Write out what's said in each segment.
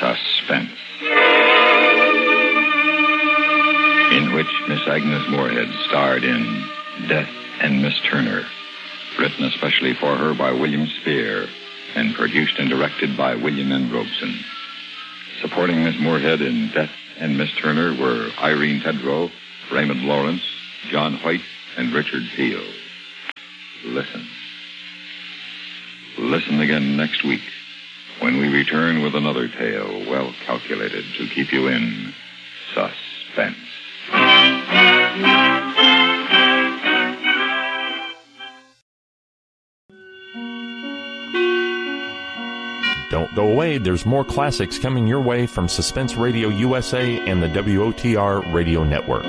Suspense, in which Miss Agnes Moorehead starred in Death and Miss Turner, written especially for her by William Spear and produced and directed by William N. Robeson. Supporting Miss Moorehead in Death and Miss Turner were Irene Tedrow, Raymond Lawrence, John White, and Richard Peel. Listen. Listen again next week when we return with another tale well calculated to keep you in suspense. Don't go away. There's more classics coming your way from Suspense Radio USA and the WOTR Radio Network.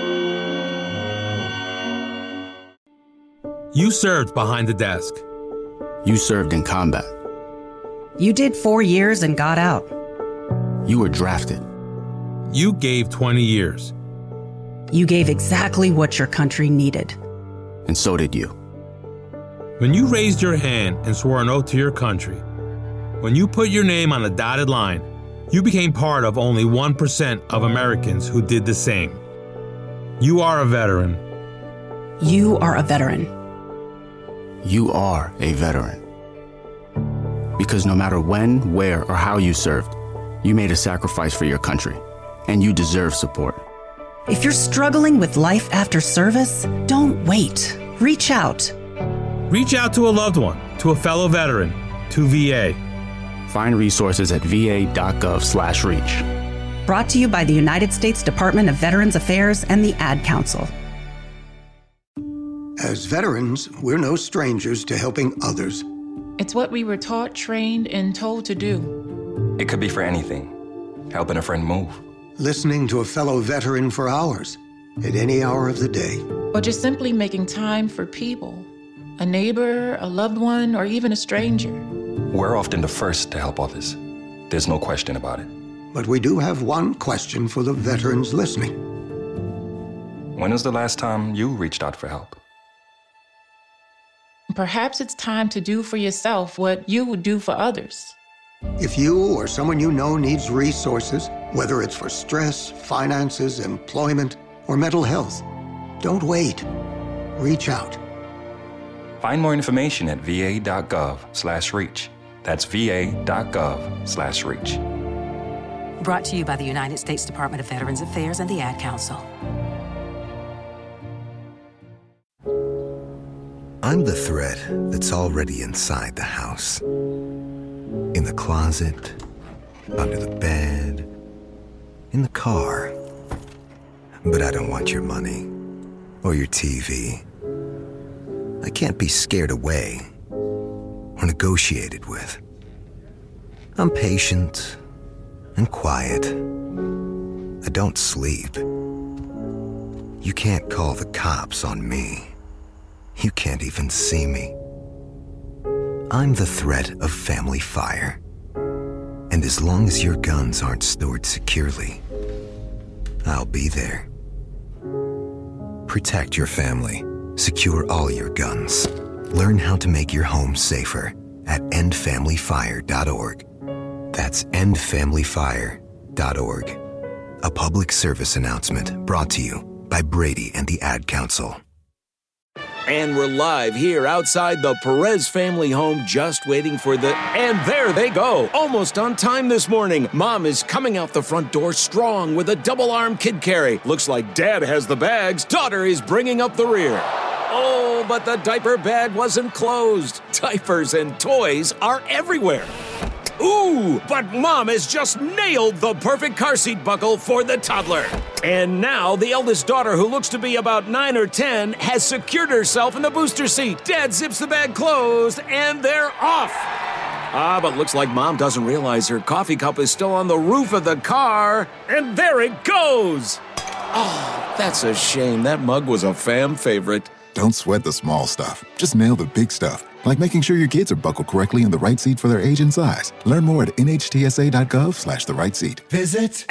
You served behind the desk. You served in combat. You did 4 years and got out. You were drafted. You gave 20 years. You gave exactly what your country needed. And so did you. When you raised your hand and swore an oath to your country, when you put your name on a dotted line, you became part of only 1% of Americans who did the same. You are a veteran. You are a veteran. You are a veteran. Because no matter when, where, or how you served, you made a sacrifice for your country, and you deserve support. If you're struggling with life after service, don't wait. Reach out. Reach out to a loved one, to a fellow veteran, to VA. Find resources at va.gov/reach. Brought to you by the United States Department of Veterans Affairs and the Ad Council. As veterans, we're no strangers to helping others. It's what we were taught, trained, and told to do. It could be for anything. Helping a friend move. Listening to a fellow veteran for hours, at any hour of the day. Or just simply making time for people. A neighbor, a loved one, or even a stranger. We're often the first to help others. There's no question about it. But we do have one question for the veterans listening. When was the last time you reached out for help? Perhaps it's time to do for yourself what you would do for others. If you or someone you know needs resources, whether it's for stress, finances, employment, or mental health, don't wait. Reach out. Find more information at va.gov/reach. That's va.gov/reach. Brought to you by the United States Department of Veterans Affairs and the Ad Council. I'm the thread that's already inside the house. In the closet, under the bed, in the car. But I don't want your money or your TV. I can't be scared away or negotiated with. I'm patient and quiet. I don't sleep. You can't call the cops on me. You can't even see me. I'm the threat of family fire. And as long as your guns aren't stored securely, I'll be there. Protect your family. Secure all your guns. Learn how to make your home safer at endfamilyfire.org. That's endfamilyfire.org. A public service announcement brought to you by Brady and the Ad Council. And we're live here outside the Perez family home, just waiting for the... And there they go, almost on time this morning. Mom is coming out the front door strong with a double-arm kid carry. Looks like Dad has the bags. Daughter is bringing up the rear. Oh, but the diaper bag wasn't closed. Diapers and toys are everywhere. Ooh, but Mom has just nailed the perfect car seat buckle for the toddler. And now the eldest daughter, who looks to be about 9 or 10, has secured herself in the booster seat. Dad zips the bag closed, and they're off. But looks like Mom doesn't realize her coffee cup is still on the roof of the car. And there it goes. Oh, that's a shame. That mug was a fam favorite. Don't sweat the small stuff. Just nail the big stuff. Like making sure your kids are buckled correctly in the right seat for their age and size. Learn more at nhtsa.gov/the right seat. Visit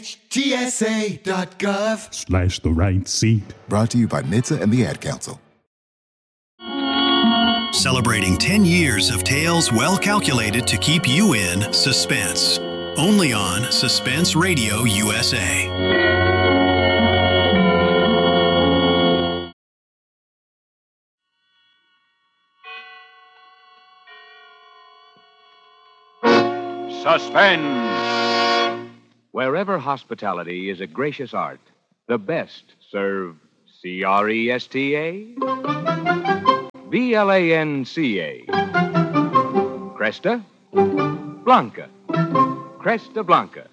nhtsa.gov/the right seat. Brought to you by NHTSA and the Ad Council. Celebrating 10 years of tales well calculated to keep you in suspense. Only on Suspense Radio USA. Suspense! Wherever hospitality is a gracious art, the best serve C-R-E-S-T-A, B-L-A-N-C-A. Cresta Blanca. Cresta Blanca.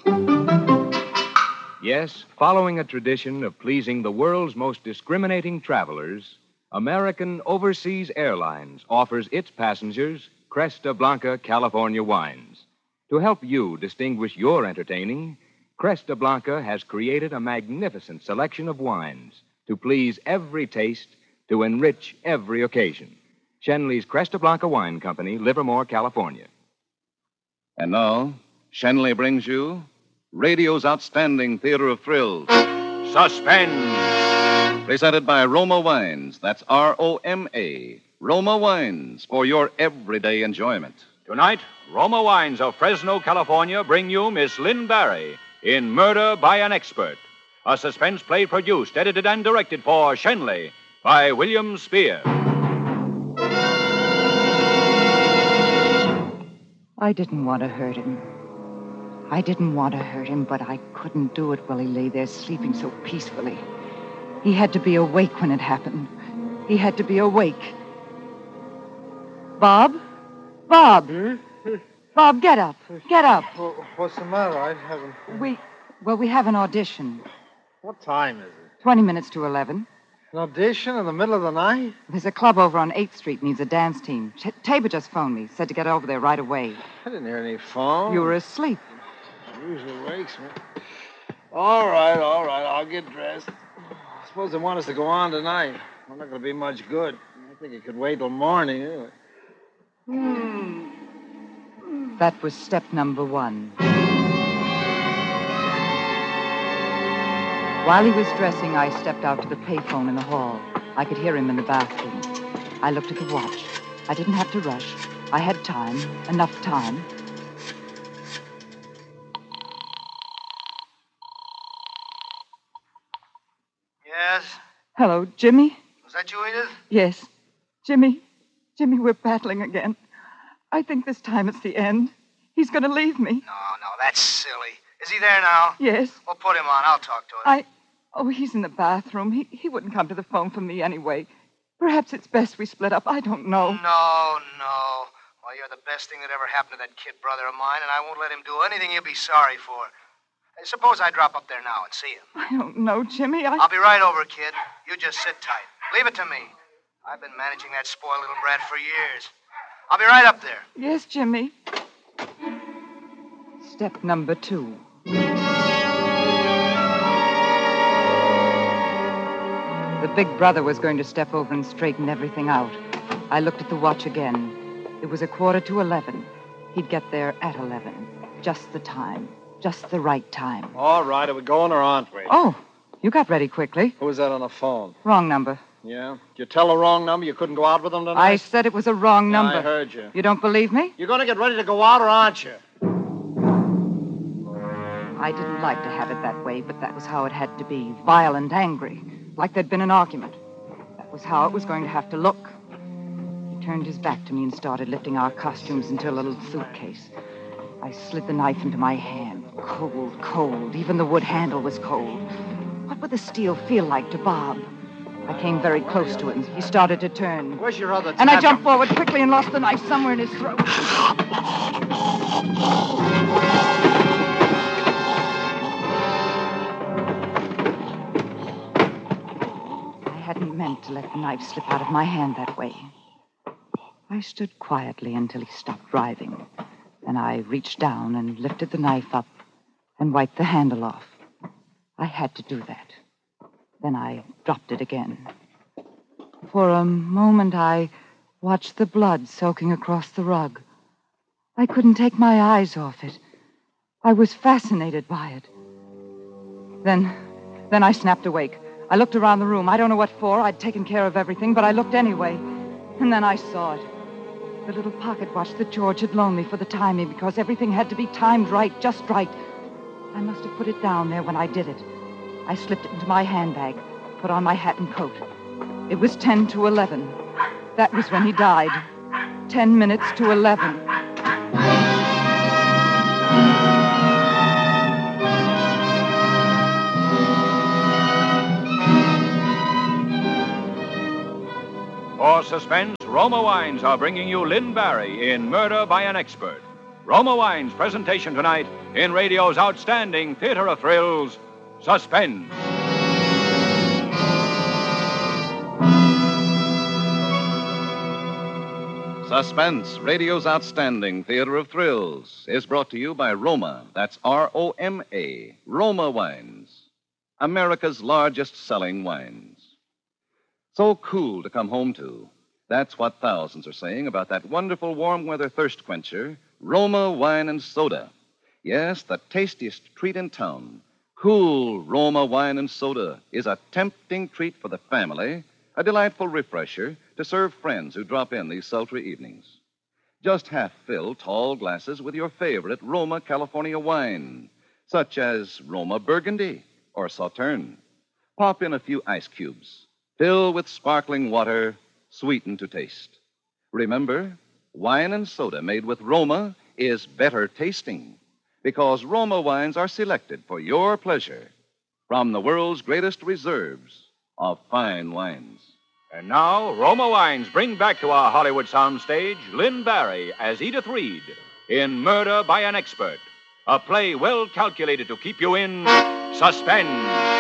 Yes, following a tradition of pleasing the world's most discriminating travelers, American Overseas Airlines offers its passengers Cresta Blanca California wines. To help you distinguish your entertaining, Cresta Blanca has created a magnificent selection of wines to please every taste, to enrich every occasion. Schenley's Cresta Blanca Wine Company, Livermore, California. And now, Schenley brings you radio's outstanding theater of thrills, Suspense! Presented by Roma Wines. That's R-O-M-A. Roma Wines, for your everyday enjoyment. Tonight, Roma Wines of Fresno, California bring you Miss Lynn Barry in Murder by an Expert, a suspense play produced, edited, and directed for Schenley by William Spear. I didn't want to hurt him. I didn't want to hurt him, but I couldn't do it while he lay there sleeping so peacefully. He had to be awake when it happened. He had to be awake. Bob? Bob! Bob, get up. Get up. What's the matter? I haven't... We have an audition. What time is it? 20 minutes to 11. An audition in the middle of the night? There's a club over on 8th Street needs a dance team. Tabor just phoned me. Said to get over there right away. I didn't hear any phone. You were asleep. Usually wakes me. All right. I'll get dressed. I suppose they want us to go on tonight. I'm not going to be much good. I think it could wait till morning anyway. That was step number 1. While he was dressing, I stepped out to the payphone in the hall. I could hear him in the bathroom. I looked at the watch. I didn't have to rush. I had time, enough time. Yes? Hello, Jimmy? Was that you, Edith? Yes. Jimmy, we're battling again. I think this time it's the end. He's going to leave me. No, that's silly. Is he there now? Yes. Well, put him on. I'll talk to him. He's in the bathroom. He wouldn't come to the phone for me anyway. Perhaps it's best we split up. I don't know. No. Well, you're the best thing that ever happened to that kid brother of mine, and I won't let him do anything he'll be sorry for. Suppose I drop up there now and see him. I don't know, Jimmy. I'll be right over, kid. You just sit tight. Leave it to me. I've been managing that spoiled little brat for years. I'll be right up there. Yes, Jimmy. Step number 2. The big brother was going to step over and straighten everything out. I looked at the watch again. It was 11:15. He'd get there at 11. Just the time. Just the right time. All right, are we going or aren't we? Oh, you got ready quickly. Who was that on the phone? Wrong number. Yeah? Did you tell the wrong number? You couldn't go out with them tonight? I said it was a wrong number. I heard you. You don't believe me? You're going to get ready to go out or aren't you? I didn't like to have it that way, but that was how it had to be. Violent, angry, like there'd been an argument. That was how it was going to have to look. He turned his back to me and started lifting our costumes into a little suitcase. I slid the knife into my hand. Cold. Even the wood handle was cold. What would the steel feel like to Bob? I came very close to him. He started to turn. Where's your other And I jumped forward quickly and lost the knife somewhere in his throat. I hadn't meant to let the knife slip out of my hand that way. I stood quietly until he stopped driving. Then I reached down and lifted the knife up and wiped the handle off. I had to do that. Then I dropped it again. For a moment, I watched the blood soaking across the rug. I couldn't take my eyes off it. I was fascinated by it. Then I snapped awake. I looked around the room. I don't know what for. I'd taken care of everything, but I looked anyway. And then I saw it. The little pocket watch that George had loaned me for the timing because everything had to be timed right, just right. I must have put it down there when I did it. I slipped it into my handbag, put on my hat and coat. It was 10 to 11. That was when he died. 10 minutes to 11. For Suspense, Roma Wines are bringing you Lynn Barry in Murder by an Expert. Roma Wines' presentation tonight in radio's outstanding theater of thrills, Suspense. Suspense, radio's outstanding theater of thrills, is brought to you by Roma. That's R-O-M-A, Roma Wines, America's largest selling wines. So cool to come home to. That's what thousands are saying about that wonderful warm weather thirst quencher, Roma Wine and Soda. Yes, the tastiest treat in town. Cool Roma Wine and Soda is a tempting treat for the family, a delightful refresher to serve friends who drop in these sultry evenings. Just half-fill tall glasses with your favorite Roma California wine, such as Roma Burgundy or Sauterne. Pop in a few ice cubes. Fill with sparkling water, sweeten to taste. Remember, wine and soda made with Roma is better tasting because Roma wines are selected for your pleasure from the world's greatest reserves of fine wines. And now, Roma Wines bring back to our Hollywood soundstage Lynn Barry as Edith Reed in Murder by an Expert, a play well calculated to keep you in suspense.